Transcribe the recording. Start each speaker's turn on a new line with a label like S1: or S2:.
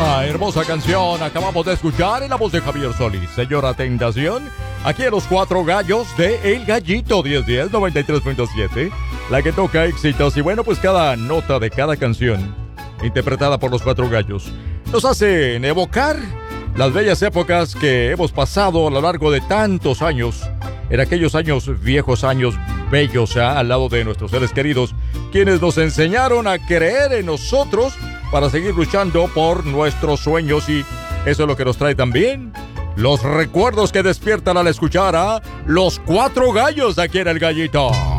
S1: Hermosa canción acabamos de escuchar en la voz de Javier Solís. Señora Tentación, aquí en los Cuatro Gallos de El Gallito 1010 93.7, la que toca éxitos. Y bueno, pues cada nota de cada canción interpretada por los Cuatro Gallos nos hacen evocar las bellas épocas que hemos pasado a lo largo de tantos años, en aquellos años viejos, años bellos, al lado de nuestros seres queridos, quienes nos enseñaron a creer en nosotros para seguir luchando por nuestros sueños. Y eso es lo que nos trae también los recuerdos que despiertan al escuchar a los Cuatro Gallos aquí en El Gallito.